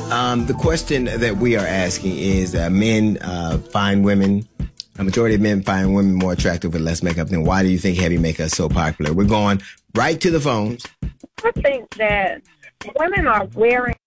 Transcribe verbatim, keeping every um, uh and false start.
Um, the question that we are asking is, uh, men uh, find women, a majority of men find women more attractive with less makeup. Then why do you think heavy makeup is so popular? We're going right to the phones. I think that women are wearing